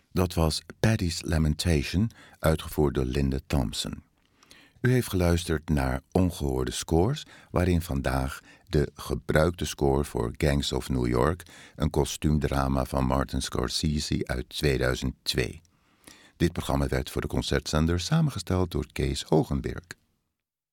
Dat was Paddy's Lamentation, uitgevoerd door Linda Thompson. U heeft geluisterd naar Ongehoorde Scores, waarin vandaag de gebruikte score voor Gangs of New York, een kostuumdrama van Martin Scorsese uit 2002. Dit programma werd voor de concertzender samengesteld door Kees Hogenberg.